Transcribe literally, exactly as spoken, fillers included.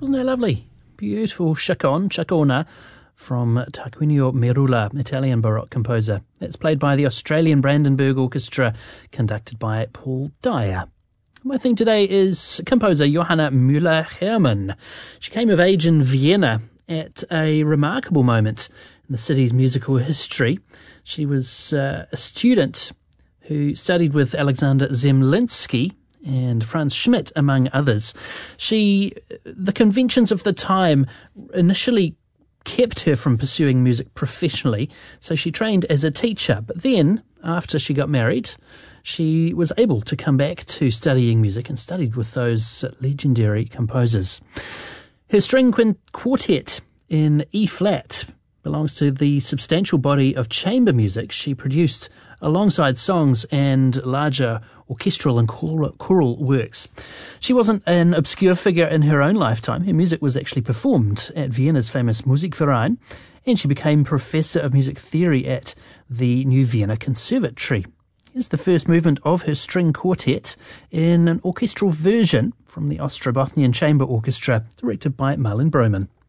Wasn't that lovely? Beautiful Chacon, Chacona, from Tarquinio Merula, Italian Baroque composer. That's played by the Australian Brandenburg Orchestra, conducted by Paul Dyer. My theme today is composer Johanna Müller-Hermann. She came of age in Vienna at a remarkable moment in the city's musical history. She was uh, a student who studied with Alexander Zemlinsky and Franz Schmidt, among others. She, the conventions of the time initially kept her from pursuing music professionally, so she trained as a teacher. But then, after she got married, she was able to come back to studying music and studied with those legendary composers. Her string quartet in E-flat belongs to the substantial body of chamber music she produced alongside songs and larger orchestral and choral works. She wasn't an obscure figure in her own lifetime. Her music was actually performed at Vienna's famous Musikverein, and she became professor of music theory at the New Vienna Conservatory. Here's the first movement of her string quartet in an orchestral version from the Ostrobothnian Chamber Orchestra, directed by Marlon Broman.